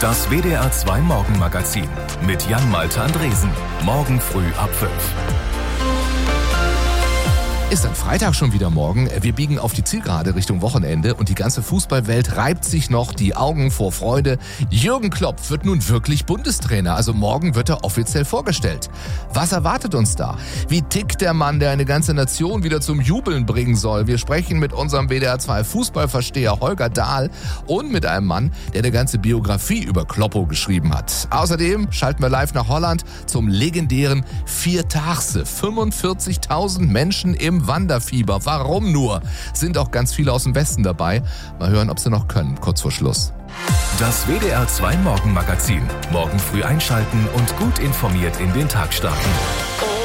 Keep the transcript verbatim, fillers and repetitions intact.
Das W D R zwei Morgenmagazin mit Jan-Malte Andresen. Morgen früh ab fünf. Ist dann Freitag schon wieder morgen. Wir biegen auf die Zielgerade Richtung Wochenende und die ganze Fußballwelt reibt sich noch die Augen vor Freude. Jürgen Klopp wird nun wirklich Bundestrainer. Also morgen wird er offiziell vorgestellt. Was erwartet uns da? Wie tickt der Mann, der eine ganze Nation wieder zum Jubeln bringen soll? Wir sprechen mit unserem W D R zwei Fußballversteher Holger Dahl und mit einem Mann, der eine ganze Biografie über Kloppo geschrieben hat. Außerdem schalten wir live nach Holland zum legendären Viertagse. fünfundvierzigtausend Menschen im Wanderfieber. Warum nur? Sind auch ganz viele aus dem Westen dabei. Mal hören, ob sie noch können, kurz vor Schluss. Das W D R zwei Morgenmagazin. Morgen früh einschalten und gut informiert in den Tag starten.